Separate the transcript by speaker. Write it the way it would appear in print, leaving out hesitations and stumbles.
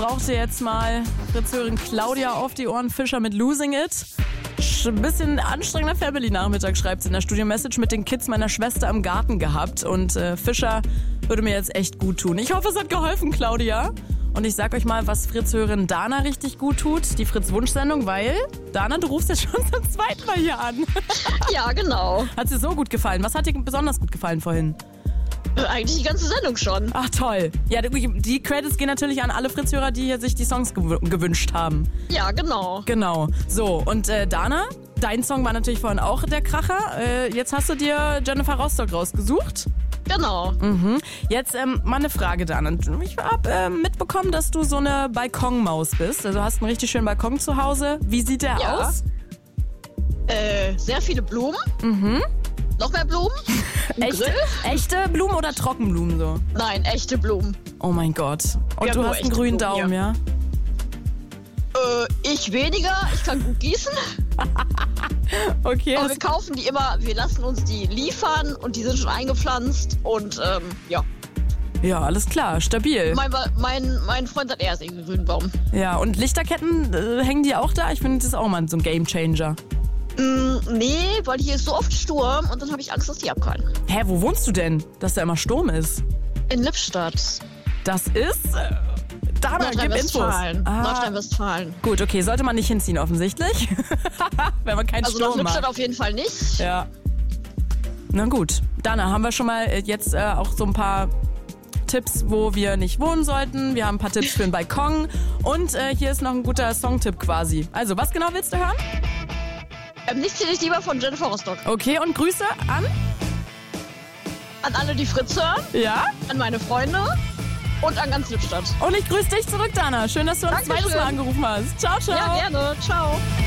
Speaker 1: brauchte jetzt mal Fritzhörerin Claudia auf die Ohren. Fischer mit Losing It. Ein bisschen anstrengender Family-Nachmittag, schreibt sie in der Studio-Message, mit den Kids meiner Schwester im Garten gehabt. Und Fischer würde mir jetzt echt gut tun. Ich hoffe, es hat geholfen, Claudia. Und ich sag euch mal, was Fritz-Hörerin Dana richtig gut tut. Die Fritz-Wunsch-Sendung, weil, Dana, du rufst jetzt schon zum zweiten Mal hier an.
Speaker 2: Ja, genau.
Speaker 1: Hat dir so gut gefallen? Was hat dir besonders gut gefallen vorhin?
Speaker 2: Eigentlich die ganze Sendung schon.
Speaker 1: Ach toll. Ja, die Credits gehen natürlich an alle Fritz-Hörer, die hier sich die Songs gewünscht haben.
Speaker 2: Ja, genau.
Speaker 1: Genau. So, und Dana, dein Song war natürlich vorhin auch der Kracher. Jetzt hast du dir Jennifer Rostock rausgesucht.
Speaker 2: Genau.
Speaker 1: Mhm. Jetzt mal eine Frage, Dana. Ich habe mitbekommen, dass du so eine Balkonmaus bist. Also du hast einen richtig schönen Balkon zu Hause. Wie sieht der aus?
Speaker 2: Sehr viele Blumen.
Speaker 1: Mhm.
Speaker 2: Noch mehr Blumen.
Speaker 1: Echte Blumen oder Trockenblumen so?
Speaker 2: Nein, echte Blumen.
Speaker 1: Oh mein Gott. Und
Speaker 2: Ja,
Speaker 1: du
Speaker 2: nur
Speaker 1: hast einen
Speaker 2: echte
Speaker 1: grünen
Speaker 2: Blumen,
Speaker 1: Daumen, ja?
Speaker 2: Ich weniger. Ich kann gut gießen.
Speaker 1: Okay.
Speaker 2: Aber wir kaufen die immer, wir lassen uns die liefern und die sind schon eingepflanzt und ja.
Speaker 1: Ja, alles klar. Stabil.
Speaker 2: Mein Freund hat erst einen grünen Baum.
Speaker 1: Ja, und Lichterketten hängen die auch da? Ich finde, das ist auch mal so ein Gamechanger.
Speaker 2: Nee, weil hier ist so oft Sturm und dann habe ich Angst, dass die abfallen.
Speaker 1: Hä, wo wohnst du denn? Dass da immer Sturm ist?
Speaker 2: In Lippstadt.
Speaker 1: Das ist... Dana, gib Infos.
Speaker 2: Nordrhein-Westfalen.
Speaker 1: Gut, okay, sollte man nicht hinziehen offensichtlich. Wenn man keinen
Speaker 2: Also nach
Speaker 1: Sturm
Speaker 2: Lippstadt
Speaker 1: mag.
Speaker 2: auf jeden Fall nicht.
Speaker 1: Ja. Na gut. Dana, haben wir schon mal jetzt auch so ein paar Tipps, wo wir nicht wohnen sollten. Wir haben ein paar Tipps für den Balkon. Und hier ist noch ein guter Songtipp quasi. Also, was genau willst du hören?
Speaker 2: Nichts hätte ich lieber von Jennifer Rostock.
Speaker 1: Okay, und Grüße an?
Speaker 2: An alle, die Fritz hören.
Speaker 1: Ja?
Speaker 2: An meine Freunde. Und an ganz Lippstadt.
Speaker 1: Und ich grüße dich zurück, Dana. Schön, dass du uns
Speaker 2: Dankeschön.
Speaker 1: zweites Mal angerufen hast. Ciao, ciao.
Speaker 2: Ja, gerne. Ciao.